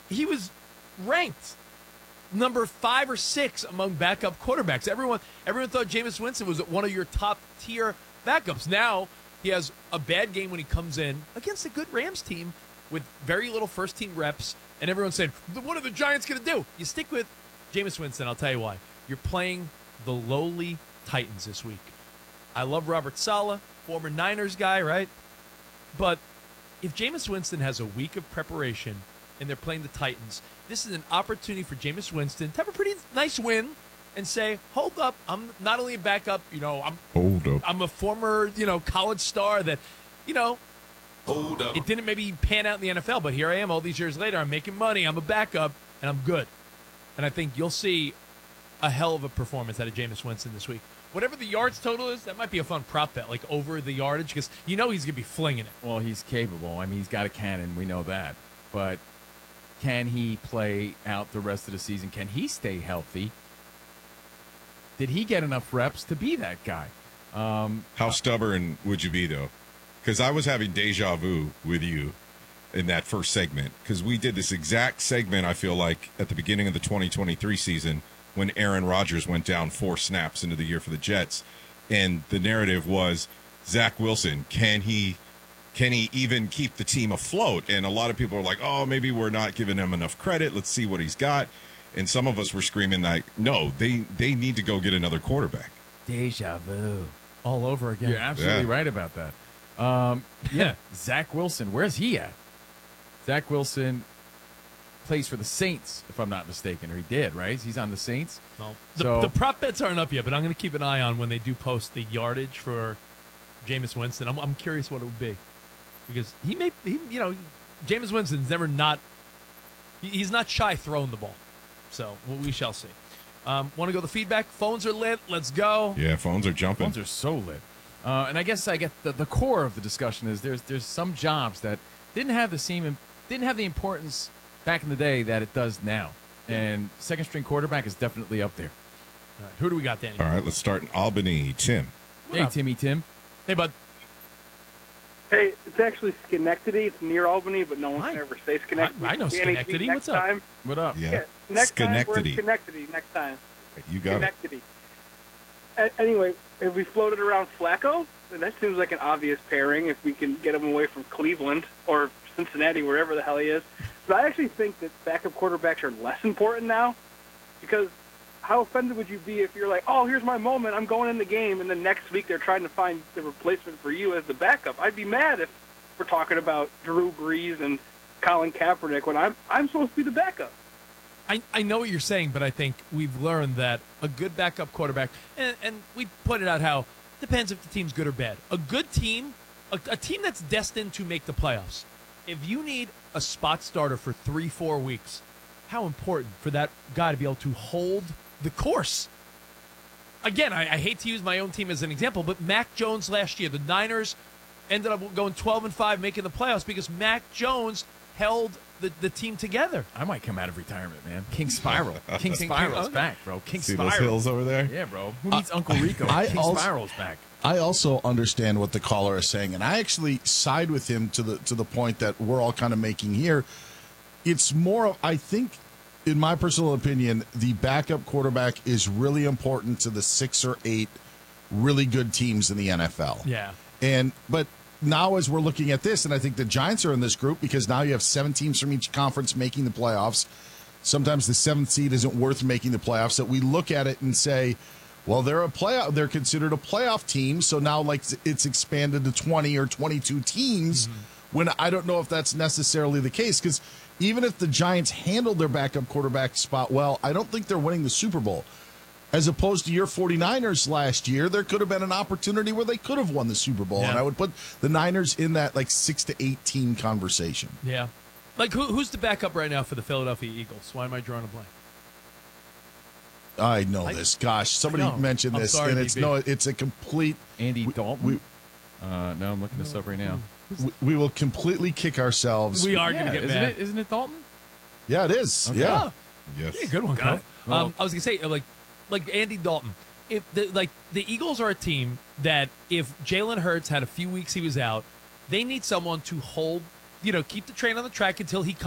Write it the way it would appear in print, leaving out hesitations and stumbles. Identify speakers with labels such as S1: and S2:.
S1: he was ranked number 5 or 6 among backup quarterbacks. Everyone thought Jameis Winston was one of your top tier backups. Now he has a bad game when he comes in against a good Rams team with very little first team reps, and everyone's saying, what are the Giants going to do? You stick with Jameis Winston. I'll tell you why. You're playing the lowly Titans this week. I love Robert Saleh, former Niners guy, right? But if Jameis Winston has a week of preparation and they're playing the Titans, this is an opportunity for Jameis Winston to have a pretty nice win and say, hold up, I'm not only a backup, I'm a former, college star that, hold up. It didn't maybe pan out in the NFL, but here I am all these years later. I'm making money, I'm a backup, and I'm good. And I think you'll see a hell of a performance out of Jameis Winston this week. Whatever the yards total is, that might be a fun prop bet, like over the yardage, because he's going to be flinging it.
S2: Well, he's capable. I mean, he's got a cannon. We know that. But can he play out the rest of the season? Can he stay healthy? Did he get enough reps to be that guy?
S3: How stubborn would you be, though? Because I was having deja vu with you in that first segment, because we did this exact segment, I feel like, at the beginning of the 2023 season when Aaron Rodgers went down 4 snaps into the year for the Jets. And the narrative was, Zach Wilson, can he even keep the team afloat? And a lot of people are like, oh, maybe we're not giving him enough credit. Let's see what he's got. And some of us were screaming like, no, they need to go get another quarterback.
S2: Deja vu.
S1: All over again.
S2: You're absolutely right about that. Yeah, Zach Wilson, where's he at? Zach Wilson plays for the Saints, if I'm not mistaken, or he did, right? He's on the Saints.
S1: Well, the prop bets aren't up yet, but I'm going to keep an eye on when they do post the yardage for Jameis Winston. I'm curious what it would be, because Jameis Winston's he's not shy throwing the ball. So we shall see. Want to go to the feedback? Phones are lit. Let's go.
S3: Yeah, phones are jumping.
S2: Phones are so lit. And I guess I get the core of the discussion is there's some jobs that didn't have the importance back in the day that it does now. And second string quarterback is definitely up there.
S1: All right, who do we got, Danny?
S3: All right, let's start in Albany. Tim.
S2: Hey, Tim.
S1: Hey, bud.
S4: Hey, it's actually Schenectady. It's near Albany, but no one can ever say Schenectady.
S1: I know Schenectady. What's up?
S4: Time.
S2: What up?
S3: Yeah.
S4: Next
S3: Schenectady.
S4: time, we're in Schenectady. Next time.
S3: You got
S4: Schenectady. Anyway, if we floated around Flacco, then that seems like an obvious pairing if we can get him away from Cleveland or Cincinnati, wherever the hell he is. But I actually think that backup quarterbacks are less important now, because how offended would you be if you're like, oh, here's my moment, I'm going in the game, and then next week they're trying to find the replacement for you as the backup? I'd be mad if we're talking about Drew Brees and Colin Kaepernick when I'm supposed to be the backup.
S1: I know what you're saying, but I think we've learned that a good backup quarterback, and we pointed out how it depends if the team's good or bad. A good team, a team that's destined to make the playoffs, if you need a spot starter for 3-4 weeks, how important for that guy to be able to hold the course. Again, I hate to use my own team as an example, but Mac Jones last year, the Niners ended up going 12-5, making the playoffs because Mac Jones held the team together.
S2: I might come out of retirement, man. King Spiral. King Spiral's back, bro. King
S3: See
S2: Spiral.
S3: those hills over there?
S2: Yeah, bro. Who needs Uncle Rico? King Spiral's back.
S5: I also understand what the caller is saying, and I actually side with him to the point that we're all kind of making here. It's more of, I think, in my personal opinion, the backup quarterback is really important to the 6 or 8 really good teams in the NFL.
S1: Yeah.
S5: But now as we're looking at this, and I think the Giants are in this group because now you have 7 teams from each conference making the playoffs. Sometimes the 7th seed isn't worth making the playoffs. That we look at it and say, well, they're considered a playoff team, so now like it's expanded to 20 or 22 teams. When I don't know if that's necessarily the case, because even if the Giants handled their backup quarterback spot well, I don't think they're winning the Super Bowl. As opposed to your 49ers last year, there could have been an opportunity where they could have won the Super Bowl.
S1: Yeah.
S5: And I would put the Niners in that like 6 to 8 team conversation.
S1: Yeah. Like, who's the backup right now for the Philadelphia Eagles? Why am I drawing a blank?
S5: I know this. Gosh, somebody mentioned
S1: I'm
S5: this,
S1: sorry,
S5: and
S1: DB.
S5: it's a complete.
S2: Andy Dalton? No, I'm looking this up right now.
S5: We will completely kick ourselves.
S1: We are going to get mad.
S2: Isn't it Dalton?
S5: Yeah, it is.
S2: Okay.
S5: Yeah.
S3: Yes.
S1: Yeah, good one,
S2: Got
S1: Cole.
S2: it. Well-
S1: I was going to say, like Andy Dalton. If the Eagles are a team that if Jalen Hurts had a few weeks he was out, they need someone to hold, keep the train on the track until he